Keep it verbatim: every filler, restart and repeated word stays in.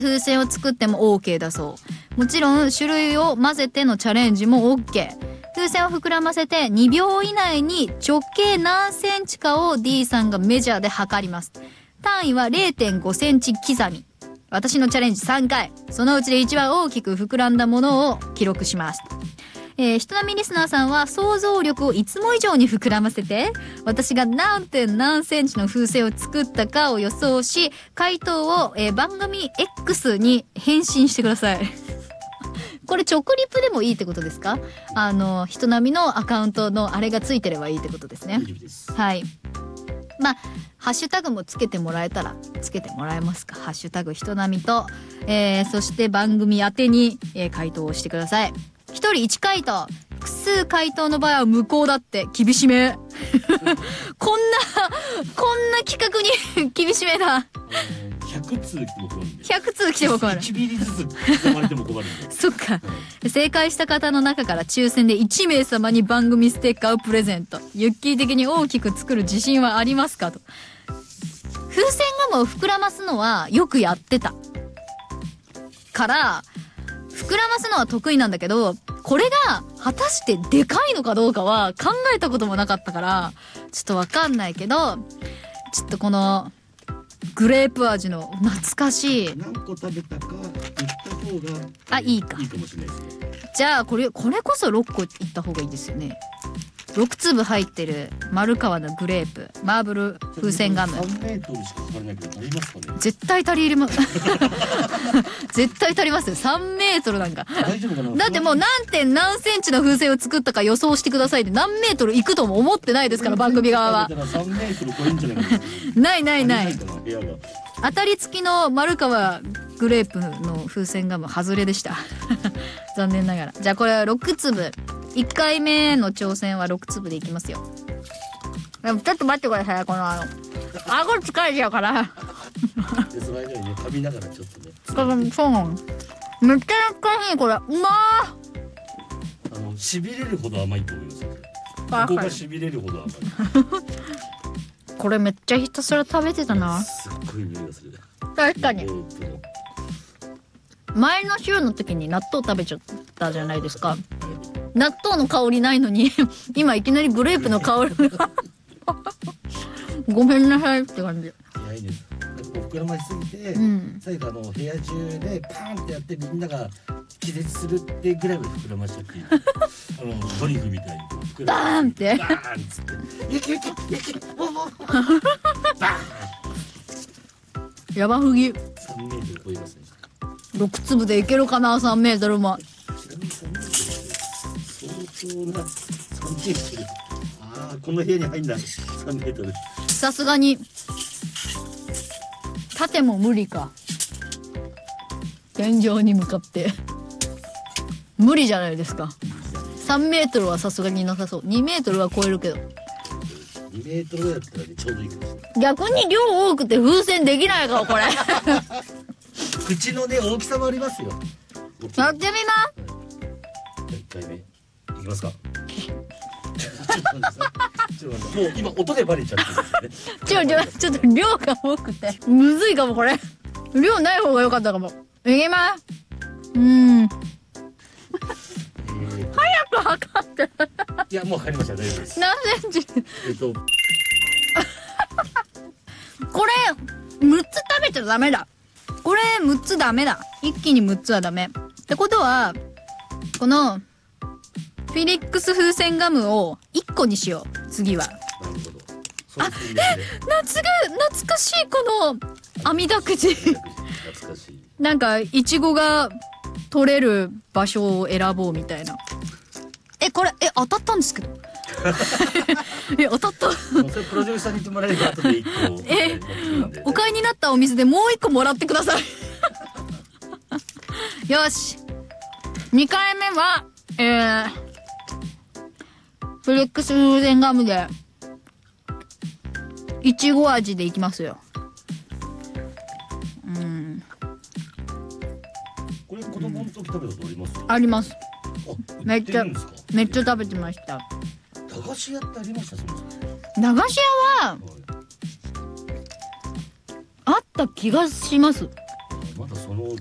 風船を作っても OK だそう。もちろん種類を混ぜてのチャレンジも OK。風船を膨らませてにびょう以内に直径何センチかを D さんがメジャーで測ります。単位は れいてんごセンチ刻み。私のチャレンジさんかい。そのうちで一番大きく膨らんだものを記録します。えー、人並みリスナーさんは想像力をいつも以上に膨らませて、私が何点何センチの風船を作ったかを予想し、回答を、えー、番組 X に返信してください。これ直リプでもいいってことですか？あの人並みのアカウントのあれがついてればいいってことですね。はい。まあハッシュタグもつけてもらえたらつけてもらえますか？ハッシュタグ人並みと、えー、そして番組宛てに、えー、回答をしてください。ひとりいち回答、複数回答の場合は無効だって厳しめ。こんなこんな企画に厳しめだ。 ひゃく通来ても困るんで。 ひゃく通来ても困る。 いちミリずつ刻まれても困るんで。 そっか、うん。正解した方の中から抽選でいち名様に番組ステッカーをプレゼント。ユッキー的に大きく作る自信はありますかと。風船ガムを膨らますのはよくやってたから膨らますのは得意なんだけど、これが果たしてでかいのかどうかは考えたこともなかったからちょっとわかんないけど、ちょっとこのグレープ味の懐かしい何個食べたか言った方があいいかいいかもしれないですね。 じゃあこれこれこそろっこいった方がいいですよね。ろく粒入ってる丸川のグレープマーブル風船ガム。 さんメートルしかかからないけど足りますかね。 絶対足ります絶対足りますよ。さんメートルなんか大丈夫かな。 だってもう何点何センチの風船を作ったか予想してくださいって何メートルいくとも思ってないですから番組側は。 さんメートル超えるんじゃないかな。ないないない。 部屋が当たり付きの丸川グレープの風船ガム外れでした残念ながら。じゃあこれはろく粒。いっかいめの挑戦はろく粒でいきますよ。でもちょっと待ってください。このあの顎疲れちゃうからでその間にね噛みながらちょっとね。 そうなの。めっちゃ懐かしいこれ。うまー。 あの痺れるほど甘いと思いますよ。ここが痺れるほど甘いこれめっちゃひたすら食べてたな。 すっごい匂いがする。 確かに前の週の時に納豆食べちゃったじゃないですか。納豆の香りないのに今いきなりグレープの香りがごめんなさいって感じ。 いやいいです。膨らましすぎて、うん、最後あの部屋中でパーンってやってみんなが気絶するってぐらいまで膨らましちゃっていいあのドリフみたいに膨らまバーンってバーンっつっていけいけいけボンボンバーンやばすぎ。 さんメートル超えますね。 ろく粒でいけるかな。さんメートルもちなみにさんメートル相当なさんメートル。ああこの部屋に入んないさんメートル。 さすがに縦も無理か。天井に向かって無理じゃないですか。さんメートルはさすがになさそう。にメートルは超えるけどにメートルぐらいだったらねちょうどいいかもしれない。 逆に量多くて風船できないかこれ口のね大きさもありますよ。 やってみます。 いっかいめいきますかちょっと待ってさちょっと待ってもう今音でバレちゃってるんですよねちょちょちょっと量が多くてむずいかもこれ。量ない方が良かったかも。いきます。うーん、えー、早く測っていやもう測りました。大丈夫です。 何センチえっとこれむっつ食べちゃダメだ。これむっつダメだ。一気にむっつはダメってことはこのフィリックス風船ガムをいっこにしよう次は。 なるほど。 あ、え、夏が懐かしいこの網だくじ懐かしい。 なんかいちごが取れる場所を選ぼうみたいな。えこれえ当たったんですけどえ当たったそれプロデューサーに言ってもらえれば後でいっこえお買いになったお水でもういっこもらってくださいよしにかいめはえー、フレックス風船ガムでいちご味でいきますよ。うん。 これ子供の時食べたことあります？ あります。めっちゃ売ってるんですか？ めっちゃ食べてました。 駄菓子屋ってありました？そもそも駄菓子屋は、はい、あった気がします。